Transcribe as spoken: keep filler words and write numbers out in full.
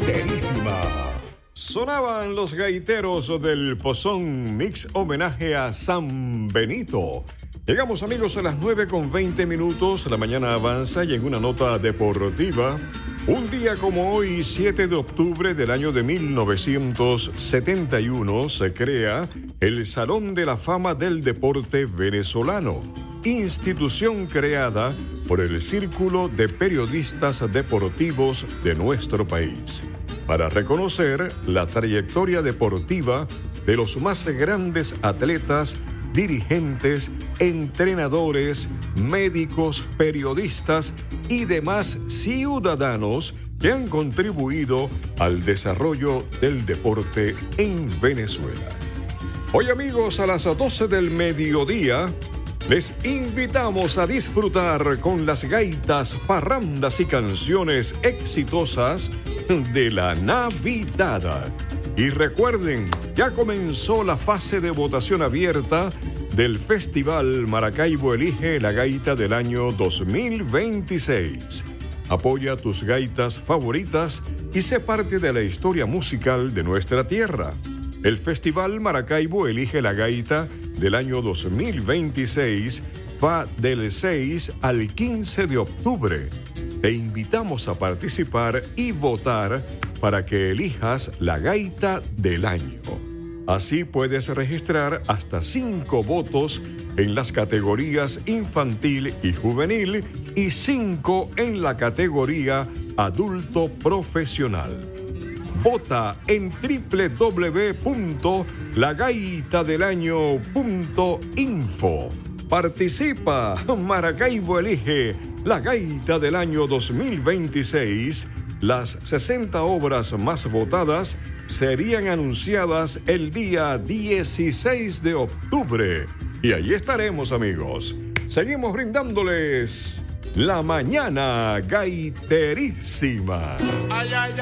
gaiterísima. Sonaban los gaiteros del Pozón Mix homenaje a San Benito. Llegamos, amigos, a las nueve con veinte minutos. La mañana avanza y en una nota deportiva, un día como hoy, siete de octubre del año de mil novecientos setenta y uno, se crea el Salón de la Fama del Deporte Venezolano, institución creada por el Círculo de Periodistas Deportivos de nuestro país, para reconocer la trayectoria deportiva de los más grandes atletas, dirigentes, entrenadores, médicos, periodistas y demás ciudadanos que han contribuido al desarrollo del deporte en Venezuela. Hoy, amigos, a las doce del mediodía, les invitamos a disfrutar con las gaitas, parrandas y canciones exitosas de la Navidad. Y recuerden, ya comenzó la fase de votación abierta del Festival Maracaibo Elige la Gaita del año dos mil veintiséis. Apoya tus gaitas favoritas y sé parte de la historia musical de nuestra tierra. El Festival Maracaibo Elige la Gaita del año dos mil veintiséis va del seis al quince de octubre. Te invitamos a participar y votar para que elijas la gaita del año. Así puedes registrar hasta cinco votos en las categorías infantil y juvenil y cinco en la categoría adulto profesional. Vota en doble u doble u doble u punto la gaita del año punto info. Participa, Maracaibo Elige la Gaita del año dos mil veintiséis. Las sesenta obras más votadas serían anunciadas el día dieciséis de octubre. Y ahí estaremos, amigos. Seguimos brindándoles la mañana gaiterísima. Ay, ay, ay.